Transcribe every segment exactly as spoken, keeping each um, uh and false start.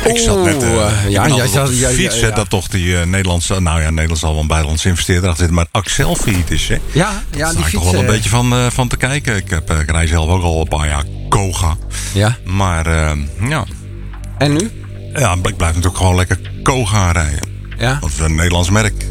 ik zat net... Uh, uh, ja, jij zat op de ja, fiets, ja, ja. dat toch die uh, Nederlandse... Nou ja, Nederlands al wel een buitenlandse investeerder achter zit, maar Axel Fiat is, hè? Ja, ja, Daar die sta ik fiets... toch wel een uh, beetje van, uh, van te kijken. Ik, heb, uh, ik rij zelf ook al een paar jaar Koga. Ja. Maar, uh, ja... En nu? Ja, ik blijf natuurlijk gewoon lekker Koga rijden. Ja. Dat is een Nederlands merk.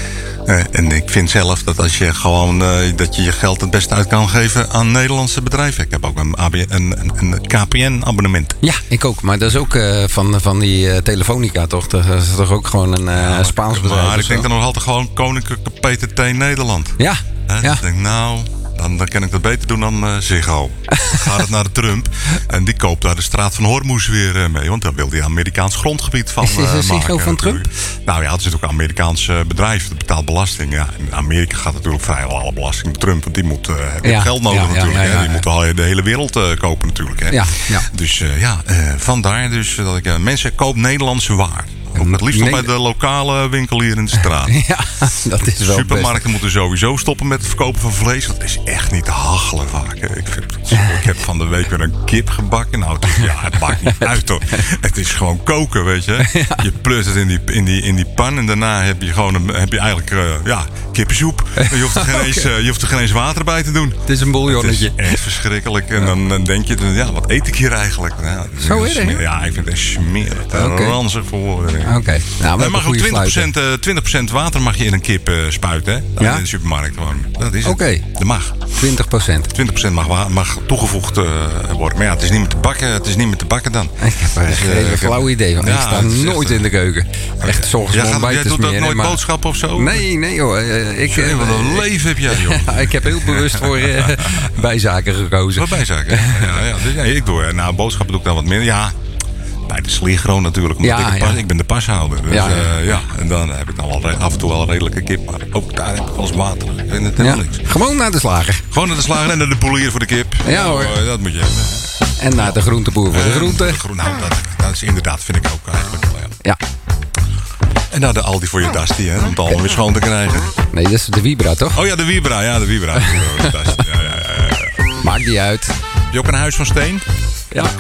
Uh, en ik vind zelf dat als je gewoon uh, dat je je geld het beste uit kan geven aan Nederlandse bedrijven. Ik heb ook een, A B N, een, een, een K P N-abonnement. Ja, ik ook. Maar dat is ook uh, van, van die uh, Telefonica, toch? Dat is toch ook gewoon een uh, ja, Spaans bedrijf? Maar ik denk dan nog altijd gewoon Koninklijke P T T Nederland. Ja. He, ja. Dus ik denk, nou... Dan, dan kan ik dat beter doen dan uh, Ziggo. Dan gaat het naar de Trump. En die koopt daar de straat van Hormuz weer uh, mee. Want daar wil hij Amerikaans grondgebied van uh, maken. Is dit een Ziggo van natuurlijk. Trump? Nou ja, het is natuurlijk een Amerikaans uh, bedrijf. Dat betaalt belasting. Ja. In Amerika gaat natuurlijk vrijwel alle belasting met Trump. Want die moet uh, ja, geld nodig ja, natuurlijk. Ja, ja, ja, hè. Die ja. moeten al de hele wereld uh, kopen natuurlijk. Hè. Ja, ja. Dus uh, ja, uh, vandaar dus dat ik... Uh, mensen, koop Nederlandse waar. Ook het liefst nog bij de lokale winkel hier in de straat. Ja, dat is wel Supermarkten moeten sowieso stoppen met het verkopen van vlees. Dat is echt niet te hachelen vaak. Ik, vind het zo. Ik heb van de week weer een kip gebakken. Nou, het, is, ja, het maakt niet uit hoor. Het is gewoon koken, weet je. Ja. Je pleurt het in die, in, die, in die pan. En daarna heb je gewoon een, heb je eigenlijk uh, ja, kippensoep. Je hoeft, er geen eens, uh, je hoeft er geen eens water bij te doen. Het is een bouillonnetje. Het is echt verschrikkelijk. En dan, dan denk je, ja, wat eet ik hier eigenlijk? Ja, zo is het? Ja, ik vind het echt smerig. Okay. Ranzig voor woorden. Oké. Okay. Nou, je mag ook twintig procent, uh, twintig procent water mag je in een kip uh, spuiten. Hè? Dan ja? in de supermarkt gewoon. Dat is het. Oké. Okay. Dat mag. twintig procent. twintig procent mag, mag toegevoegd uh, worden. Maar ja, het is niet meer te bakken. Het is niet meer te bakken dan. Ik heb er dus, geen uh, flauw idee van. Ja, ik sta nooit echt, in de keuken. Echt zorgens ja, om bij jij te doet smeren. ook nooit maar... boodschappen of zo? Nee, nee joh. Uh, ik, Sorry, wat een leven heb jij joh. Ja, ik heb heel bewust voor uh, bijzaken gekozen. Voor bijzaken? Ja, ja, dus, ja, ik doe. Nou, boodschappen doe ik dan wat minder. Ja. Bij de Sligro natuurlijk, omdat ja, ik, pas, ja. ik ben de pashouder. Dus ja, ja. Uh, ja, en dan heb ik dan wel af en toe wel een redelijke kip. Maar ook daar heb ik wel eens water. Ik vind het helemaal ja. niks. Gewoon naar de slager. Gewoon naar de slager en naar de poelier voor de kip. Ja hoor. Nou, uh, dat moet je hebben. En naar de groenteboer voor de groenten. De nou, dat, dat is inderdaad, vind ik ook eigenlijk wel. Ja. ja. En naar de Aldi voor je Dusty, hè, om het allemaal weer schoon te krijgen. Nee, dat is de Vibra, toch? Oh ja, de Vibra. Ja, de Vibra. ja, ja, ja, ja. Maakt niet uit. Heb je ook een huis van steen? Ja.